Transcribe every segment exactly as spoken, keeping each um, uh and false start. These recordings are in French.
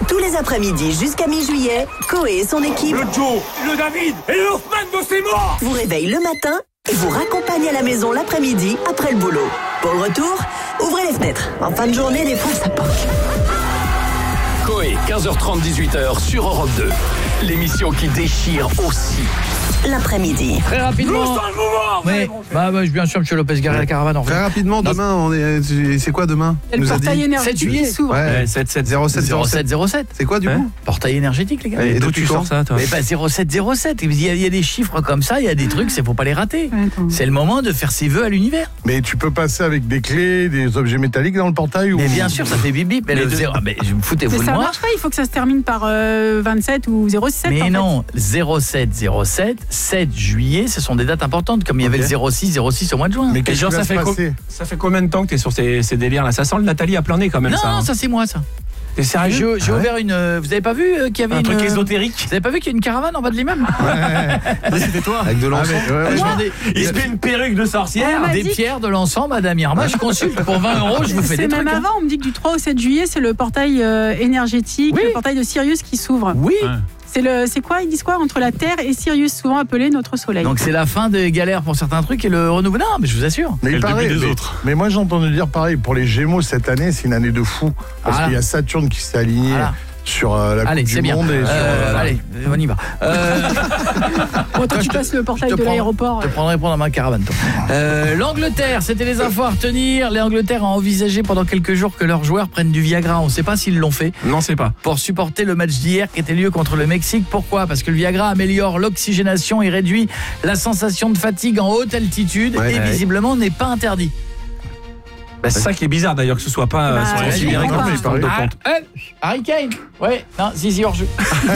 Tous les après-midi jusqu'à mi-juillet, Coé et son équipe... Le Joe, le David et le Hoffman de ses morts vous réveillent le matin et vous raccompagnent à la maison l'après-midi après le boulot. Pour le retour, ouvrez les fenêtres. En fin de journée, des fois, ça porte. Coé, quinze heures trente, dix-huit heures sur Europe deux. L'émission qui déchire aussi. L'après-midi. Très rapidement. Nous sommes le mouvement. Oui, bah, bah, bien sûr, monsieur Lopez Garé, la caravane en Très rapidement, demain, on est, c'est quoi demain? Le Nous a portail dit énergétique sept juillet. qui s'ouvre. Ouais, sept sept zéro sept zéro sept. zéro sept. C'est quoi du coup? Portail énergétique, les gars. Et Et d'où tu sors ça, toi? Mais pas zéro sept zéro sept. Il y, a, il y a des chiffres comme ça, il y a des trucs, il faut pas les rater. Attends. C'est le moment de faire ses vœux à l'univers. Mais tu peux passer avec des clés, des objets métalliques dans le portail ou... Mais bien sûr, ça fait bip bip. Mais le zéro, mais je me foutez-vous Mais de ça moi. marche pas, il faut que ça se termine par euh, vingt-sept ou zéro sept. Mais en fait. non, zéro sept zéro sept, sept juillet, ce sont des dates importantes, comme il y avait Ok. le zéro six zéro six au mois de juin. Mais Et qu'est-ce genre, qui va ça se fait, co- passer? ça fait combien de temps que t'es sur ces, ces délires-là? Ça sent le Nathalie à plein nez quand même, Non, ça. hein. ça c'est moi ça. T'es sérieux? J'ai j'ai ouvert une. euh, Vous avez pas vu euh, qu'il y avait Un une. truc euh, ésotérique. Vous avez pas vu qu'il y a une caravane en bas de l'immeuble? C'était toi. Avec de l'encens. Ah, mais, ouais, ouais, Je je- vends des, Il se met une perruque de sorcière. On m'a des dit- pierres, de l'encens, madame Irma. Je consulte pour vingt euros, je vous fais C'est des même trucs. hein. avant, on me dit que du trois au sept juillet, c'est le portail euh, énergétique, Oui. le portail de Sirius qui s'ouvre. Oui. Ouais. C'est le, c'est quoi, ils disent quoi? Entre la Terre et Sirius, souvent appelé notre soleil. Donc c'est la fin des galères pour certains trucs et le renouveau. Non, mais je vous assure. Mais, Et il le paraît, début des mais, autres. mais moi j'ai entendu dire pareil, pour les Gémeaux cette année c'est une année de fou. Parce Voilà. qu'il y a Saturne qui s'est aligné Voilà. sur euh, la Allez, Coupe c'est du bien. Monde. Et sur, Euh, euh, allez, on y va. Euh, Bon, toi, je tu te- passes le portail je te de prends- l'aéroport. Je te prendrai pour dans ma caravane, toi. Euh, L'Angleterre, c'était les infos à retenir. L'Angleterre a envisagé pendant quelques jours que leurs joueurs prennent du Viagra. On ne sait pas s'ils l'ont fait. Non, c'est pas. Pour supporter le match d'hier qui était lieu contre le Mexique. Pourquoi? Parce que le Viagra améliore l'oxygénation et réduit la sensation de fatigue en haute altitude Ouais, et ouais. visiblement n'est pas interdit. Bah, c'est ça qui est bizarre d'ailleurs que ce soit pas Bah, euh, ouais, considéré je comme comprends une sorte de Ah, compte. euh, Harry Kane. Ouais, non, si si hors jeu.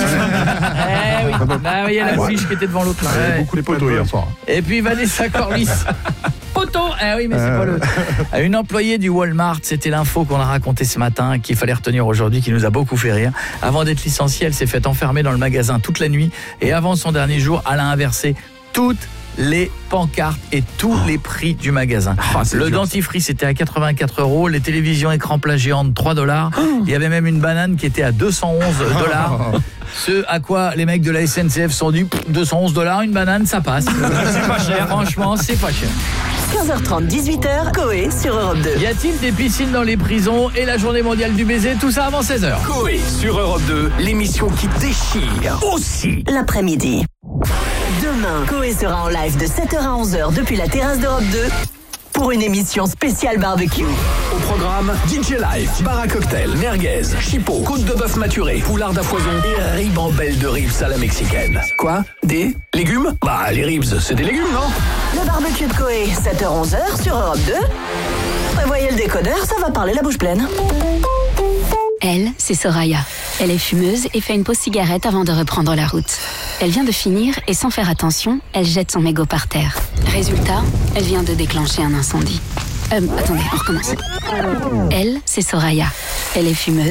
eh oui. Bah oui, il y a la fiche qui était devant l'autre là. il y avait Ouais. beaucoup de poteaux hier soir. Et puis Vanessa Corliss. Poteau. Eh oui, mais c'est pas le. Une employée du Walmart, c'était l'info qu'on a raconté ce matin, qu'il fallait retenir aujourd'hui, qui nous a beaucoup fait rire. Avant d'être licenciée, elle s'est fait enfermer dans le magasin toute la nuit. Et avant son dernier jour, elle a inversé toutes les pancartes et tous les prix du magasin. Ah, c'est le dur, dentifrice était à quatre-vingt-quatre euros, les télévisions écran plat géantes trois dollars. Il y avait même une banane qui était à deux cent onze dollars. Ce à quoi les mecs de la S N C F se sont dit deux cent onze dollars une banane, ça passe. C'est pas cher, franchement, c'est pas cher. quinze heures trente, dix-huit heures, Coé sur Europe deux. Y a-t-il des piscines dans les prisons et la journée mondiale du baiser? Tout ça avant seize heures. Coé sur Europe deux, l'émission qui déchire aussi. L'après-midi. Demain, Coé sera en live de sept heures à onze heures depuis la terrasse d'Europe deux pour une émission spéciale barbecue. Au programme, D J Live, bar à cocktail, merguez, chipot, côte de bœuf maturé, poulard à foison et ribambelle de ribs à la mexicaine. Quoi? Des légumes? Bah, les ribs, c'est des légumes, non? Le barbecue de Coé, sept heures à onze heures sur Europe deux. Prévoyez le décodeur, ça va parler la bouche pleine. Elle, c'est Soraya. Elle est fumeuse et fait une pause cigarette avant de reprendre la route. Elle vient de finir et sans faire attention, elle jette son mégot par terre. Résultat, elle vient de déclencher un incendie. Euh, attendez, on recommence. Elle, c'est Soraya. Elle est fumeuse.